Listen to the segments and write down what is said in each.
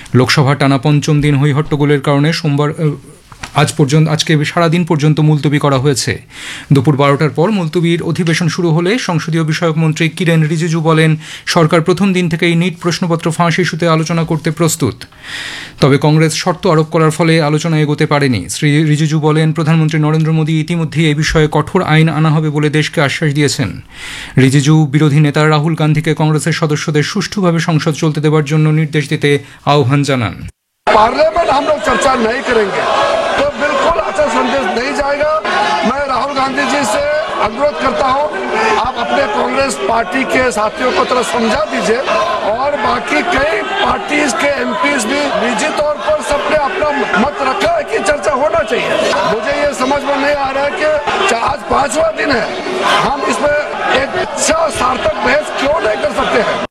লোকসভা টানা পঞ্চম দিন হইহট্টগোলের কারণে আজকে সারাদিন পর্যন্ত মুলতবি করা হয়েছে। দুপুর 12টার পর মুলতবির অধিবেশন শুরু হলে সংসদীয় বিষয়ক মন্ত্রী কিরেন রিজিজু বলেন, সরকার প্রথম দিন থেকেই নিট প্রশ্নপত্র ফাঁস ইস্যুতে আলোচনা করতে প্রস্তুত। তবে কংগ্রেস শর্ত আরোপ করার ফলে আলোচনা এগোতে পারেনি। শ্রী রিজিজু বলেন, প্রধানমন্ত্রী নরেন্দ্র মোদী ইতিমধ্যেই এ বিষয়ে কঠোর আইন আনা হবে বলে দেশকে আশ্বাস দিয়েছেন। রিজিজু বিরোধী নেতা রাহুল গান্ধীকে কংগ্রেসের সদস্যদের সুষ্ঠুভাবে সংসদ চলতে দেওয়ার জন্য নির্দেশ দিতে আহ্বান জানান। पार्लियामेंट हम लोग चर्चा नहीं करेंगे तो बिल्कुल अच्छा संदेश नहीं जाएगा। मैं राहुल गांधी जी से अनुरोध करता हूं, आप अपने कांग्रेस पार्टी के साथियों को थोड़ा समझा दीजिए और बाकी कई पार्टीज के एमपीज भी निजी तौर पर सबने अपना मत रखा है कि चर्चा होना चाहिए। मुझे ये समझ में नहीं आ रहा है कि आज 5वां दिन है, हम इसमें एक अच्छा सार्थक बहस क्यों नहीं कर सकते हैं।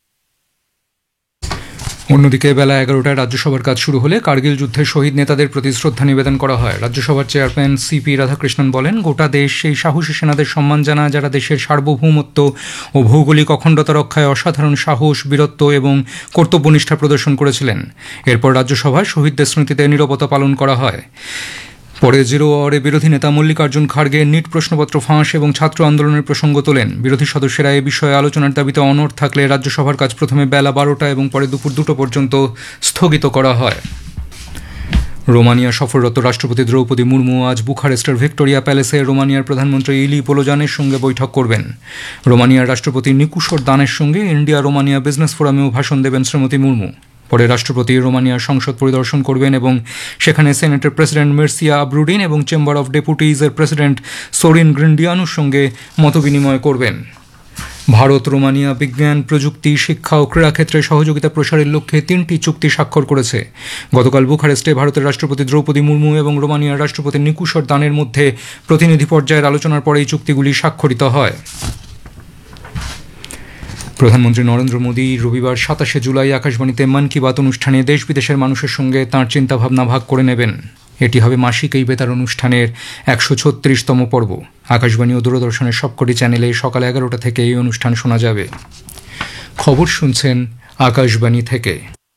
অন্যদিকে বেলা 11টায় রাজ্যসভার কাজ শুরু হলে কার্গিল যুদ্ধে শহীদ নেতাদের প্রতি শ্রদ্ধা নিবেদন করা হয়। রাজ্যসভার চেয়ারম্যান সিপি রাধাকৃষ্ণন বলেন, গোটা দেশ সেই সাহসী সেনাদের সম্মান জানায় যারা দেশের সার্বভৌমত্ব ও ভৌগোলিক অখণ্ডতা রক্ষায় অসাধারণ সাহস, বীরত্ব এবং কর্তব্যনিষ্ঠা প্রদর্শন করেছিলেন। এরপর রাজ্যসভায় শহীদদের স্মৃতিতে নীরবতা পালন করা হয়। পরে জিরো আওয়ারে বিরোধী নেতা মল্লিকার্জুন খাড়গে নিট প্রশ্নপত্র ফাঁস এবং ছাত্র আন্দোলনের প্রসঙ্গ তোলেন। বিরোধী সদস্যরা এ বিষয়ে আলোচনার দাবিতে অনড় থাকলে রাজ্যসভার কাজ প্রথমে বেলা 12টা এবং পরে দুপুর 2টো পর্যন্ত স্থগিত করা হয়। রোমানিয়া সফররত রাষ্ট্রপতি দ্রৌপদী মুর্মু আজ বুখারেস্টের ভিক্টোরিয়া প্যালেসে রোমানিয়ার প্রধানমন্ত্রী ইলি পোলোজানের সঙ্গে বৈঠক করবেন। রোমানিয়ার রাষ্ট্রপতি নিকুশর দানের সঙ্গে ইন্ডিয়া রোমানিয়া বিজনেস ফোরামেও ভাষণ দেবেন শ্রীমতী মুর্মু। পরে রাষ্ট্রপতি রোমানিয়ার সংসদ পরিদর্শন করবেন এবং সেখানে সেনেটের প্রেসিডেন্ট মির্সিয়া আব্রুডিন এবং চেম্বার অব ডেপুটিজের প্রেসিডেন্ট সোরিন গ্রিন্ডিয়ানুর সঙ্গে মতবিনিময় করবেন। ভারত রোমানিয়া বিজ্ঞান, প্রযুক্তি, শিক্ষা ও ক্রীড়া ক্ষেত্রে সহযোগিতা প্রসারের লক্ষ্যে 3টি চুক্তি স্বাক্ষর করেছে। গতকাল বুখারেস্টে ভারতের রাষ্ট্রপতি দ্রৌপদী মুর্মু এবং রোমানিয়ার রাষ্ট্রপতি নিকুশর দানের মধ্যে প্রতিনিধি পর্যায়ের আলোচনার পরে এই চুক্তিগুলি স্বাক্ষরিত হয়। প্রধানমন্ত্রী নরেন্দ্র মোদী রবিবার 27শে জুলাই আকাশবাণীতে মন কি বাত অনুষ্ঠানে দেশ বিদেশের মানুষের সঙ্গে তাঁর চিন্তাভাবনা ভাগ করে নেবেন। এটি হবে মাসিক এই বেতার অনুষ্ঠানের 136তম পর্ব। আকাশবাণী ও দূরদর্শনের সবকটি চ্যানেলে সকাল 11টা থেকে এই অনুষ্ঠান শোনা যাবে। খবর শুনছেন আকাশবাণী থেকে।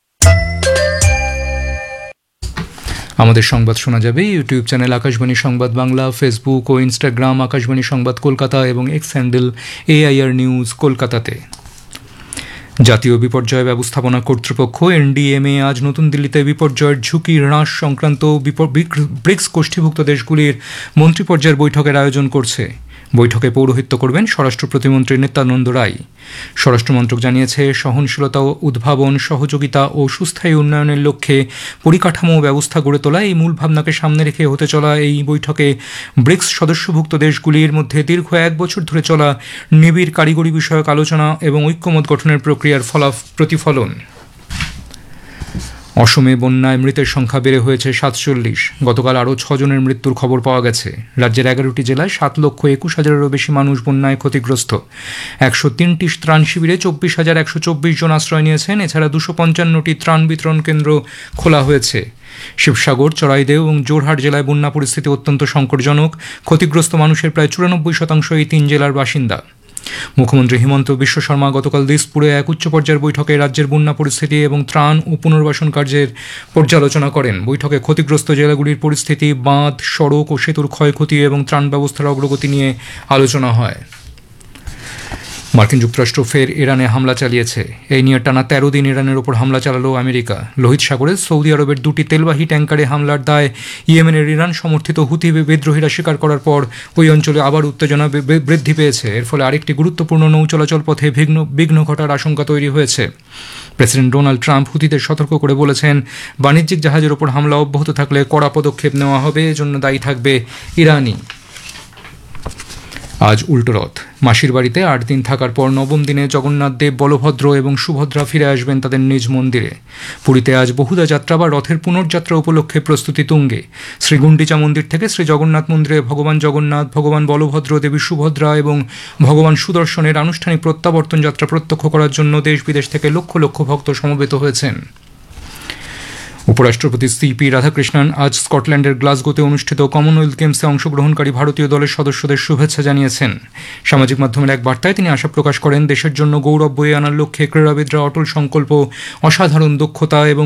আমাদের সংবাদ শোনা যাবে ইউটিউব চ্যানেল আকাশবাণী সংবাদ বাংলা, ফেসবুক ও ইনস্টাগ্রাম আকাশবাণী সংবাদ কলকাতা এবং এক্স হ্যান্ডেল AIR নিউজ কলকাতাতে। জাতীয় বিপর্যয় ব্যবস্থাপনা কর্তৃপক্ষ NDMA আজ নতুন দিল্লিতে বিপর্যয়ের ঝুঁকি হ্রাস সংক্রান্ত ব্রিক্স গোষ্ঠীভুক্ত দেশগুলির মন্ত্রীপর্যায়ের বৈঠকের আয়োজন করছে। বৈঠকে পৌরোহিত্য করবেন স্বরাষ্ট্র প্রতিমন্ত্রী নিত্যানন্দ রায়। স্বরাষ্ট্রমন্ত্রক জানিয়েছে, সহনশীলতা ও উদ্ভাবন, সহযোগিতা ও সুস্থায়ী উন্নয়নের লক্ষ্যে পরিকাঠামো ব্যবস্থা গড়ে তোলা এই মূল ভাবনাকে সামনে রেখে হতে চলা এই বৈঠকে ব্রিক্স সদস্যভুক্ত দেশগুলির মধ্যে দীর্ঘ 1 বছর ধরে চলা নিবিড় কারিগরি বিষয়ক আলোচনা এবং ঐক্যমত গঠনের প্রক্রিয়ার প্রতিফলন। অসমে বন্যায় মৃতের সংখ্যা বেড়ে হয়েছে 47। গতকাল আরও 6 জনের মৃত্যুর খবর পাওয়া গেছে। রাজ্যের 11টি জেলায় 7,21,000-এরও বেশি মানুষ বন্যায় ক্ষতিগ্রস্ত। 103টি ত্রাণ শিবিরে 24,124 জন আশ্রয় নিয়েছেন। এছাড়া 255টি ত্রাণ বিতরণ কেন্দ্র খোলা হয়েছে। শিবসাগর, চড়াইদেও এবং জোরহাট জেলায় বন্যা পরিস্থিতি অত্যন্ত সংকটজনক। ক্ষতিগ্রস্ত মানুষের প্রায় 94% এই 3 জেলার বাসিন্দা। মুখ্যমন্ত্রী হিমন্ত বিশ্ব শর্মা গতকাল দিসপুরে এক উচ্চ পর্যায়ের বৈঠকে রাজ্যের বন্যা পরিস্থিতি এবং ত্রাণ ও পুনর্বাসন কার্যের পর্যালোচনা করেন। বৈঠকে ক্ষতিগ্রস্ত জেলাগুলির পরিস্থিতি, বাঁধ, সড়ক ও সেতুর ক্ষয়ক্ষতি এবং ত্রাণ ব্যবস্থার অগ্রগতি নিয়ে আলোচনা হয়। মার্কিন যুক্তরাষ্ট্র ফের ইরানে হামলা চালিয়েছে। এই নিয়ে টানা 13 দিন ইরানের ওপর হামলা চালালো আমেরিকা। লোহিত সাগরে সৌদি আরবের 2টি তেলবাহী ট্যাঙ্কারে হামলার দায় ইয়েমেনের ইরান সমর্থিত হুথি বিদ্রোহীরা স্বীকার করার পর ওই অঞ্চলে আবার উত্তেজনা বৃদ্ধি পেয়েছে। এর ফলে আরেকটি গুরুত্বপূর্ণ নৌ চলাচল পথে বিঘ্ন ঘটার আশঙ্কা তৈরি হয়েছে। প্রেসিডেন্ট ডোনাল্ড ট্রাম্প হুথিদের সতর্ক করে বলেছেন, বাণিজ্যিক জাহাজের ওপর হামলা অব্যাহত থাকলে কড়া পদক্ষেপ নেওয়া হবে। এজন্য দায়ী থাকবে ইরানই। আজ উল্টোরথ। মাসির বাড়িতে 8 দিন থাকার পর 9ম দিনে জগন্নাথ দেব, বলভদ্র এবং সুভদ্রা ফিরে আসবেন তাদের নিজ মন্দিরে। পুরীতে আজ বহুদা যাত্রা বা রথের পুনর্যাত্রা উপলক্ষে প্রস্তুতি তুঙ্গে। শ্রীগুণ্ডিচা মন্দির থেকে শ্রী জগন্নাথ মন্দিরে ভগবান জগন্নাথ, ভগবান বলভদ্র, দেবী সুভদ্রা এবং ভগবান সুদর্শনের আনুষ্ঠানিক প্রত্যাবর্তন যাত্রা প্রত্যক্ষ করার জন্য দেশ বিদেশ থেকে লক্ষ লক্ষ ভক্ত সমবেত হয়েছেন। উপরাষ্ট্রপতি সিপি রাধাকৃষ্ণন আজ স্কটল্যান্ডের গ্লাসগোতে অনুষ্ঠিত কমনওয়েলথ গেমসে অংশগ্রহণকারী ভারতীয় দলের সদস্যদের শুভেচ্ছা জানিয়েছেন। সামাজিক মাধ্যমের এক বার্তায় তিনি আশা প্রকাশ করেন, দেশের জন্য গৌরব বয়ে আনার লক্ষ্যে ক্রীড়াবিদরা অটল সংকল্প, অসাধারণ দক্ষতা এবং